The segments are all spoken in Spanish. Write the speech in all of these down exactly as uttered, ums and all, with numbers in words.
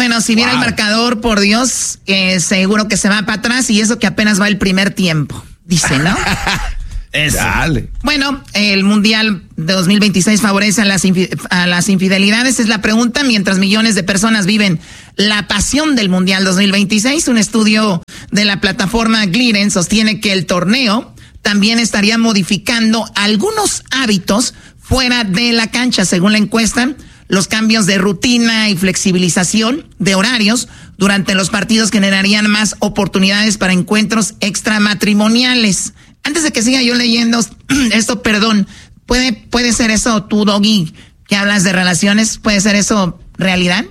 Bueno, si viera wow. el marcador, por Dios, eh, seguro que se va para atrás y eso que apenas va el primer tiempo, dice, ¿no? Eso. Dale. Bueno, el Mundial de dos mil veintiséis favorece a las, infi- a las infidelidades, es la pregunta, mientras millones de personas viven la pasión del Mundial dos mil veintiséis. Un estudio de la plataforma Gliden sostiene que el torneo también estaría modificando algunos hábitos fuera de la cancha. Según la encuesta, los cambios de rutina y flexibilización de horarios durante los partidos generarían más oportunidades para encuentros extramatrimoniales. Antes de que siga yo leyendo esto, perdón, ¿puede, puede ser eso tú, Doggy, que hablas de relaciones? ¿Puede ser eso realidad?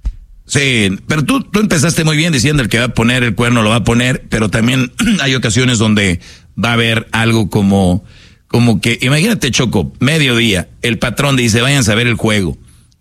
Sí, pero tú, tú empezaste muy bien diciendo el que va a poner el cuerno lo va a poner, pero también hay ocasiones donde va a haber algo como, como que, imagínate, Choco, mediodía, el patrón dice, vayan a ver el juego.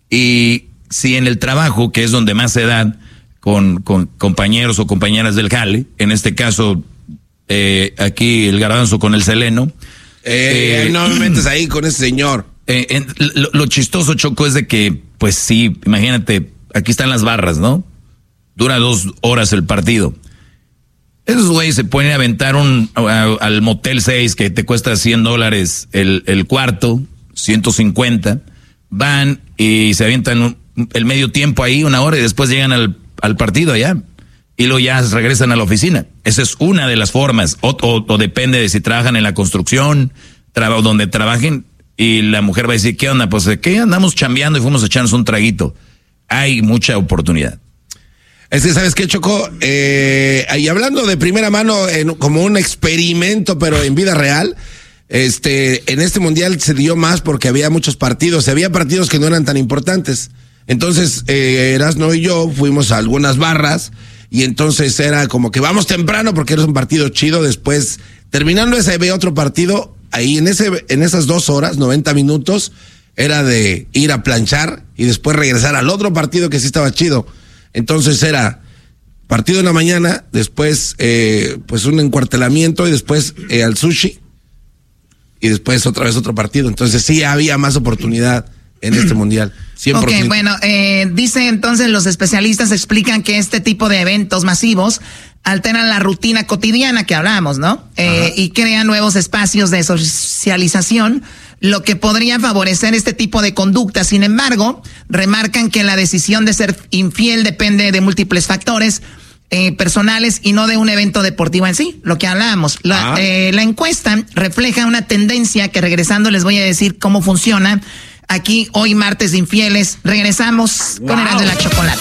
Y si en el trabajo, que es donde más se dan con, con compañeros o compañeras del jale, en este caso, eh, aquí el Garbanzo con el Seleno. Eh, eh, no me metes ahí con ese señor. Eh, en, lo, lo chistoso, Choco, es de que, pues sí, imagínate, aquí están las barras, ¿no? Dura dos horas el partido. Esos güeyes se ponen a aventar un, a, al Motel seis que te cuesta cien dólares el, el cuarto, ciento cincuenta. Van y se avientan un, el medio tiempo ahí, una hora, y después llegan al, al partido allá. Y luego ya regresan a la oficina. Esa es una de las formas. O, o, o depende de si trabajan en la construcción, traba, donde trabajen, y la mujer va a decir, ¿qué onda? Pues, ¿qué? Andamos chambeando y fuimos a echarnos un traguito. Hay mucha oportunidad. Es que, ¿sabes qué, Choco? Eh, y hablando de primera mano, en, como un experimento, pero en vida real, este, en este mundial se dio más porque había muchos partidos. Había partidos que no eran tan importantes. Entonces, eh, Erasno y yo fuimos a algunas barras y entonces era como que vamos temprano porque era un partido chido. Después, terminando ese, había otro partido. Ahí en ese, en esas dos horas, noventa minutos, era de ir a planchar y después regresar al otro partido que sí estaba chido. Entonces era partido en la mañana, después eh, pues un encuartelamiento y después eh, al sushi y después otra vez otro partido. Entonces sí había más oportunidad en este mundial, cien por ciento. Ok, bueno, eh, dice entonces los especialistas explican que este tipo de eventos masivos alteran la rutina cotidiana que hablamos, ¿no? Eh, y crean nuevos espacios de socialización, lo que podría favorecer este tipo de conducta. Sin embargo, remarcan que la decisión de ser infiel depende de múltiples factores eh, personales y no de un evento deportivo en sí, lo que hablábamos. La, eh, la encuesta refleja una tendencia que, regresando, les voy a decir cómo funciona. Aquí, hoy martes de infieles, regresamos wow. con Erasmo de la Chocolata.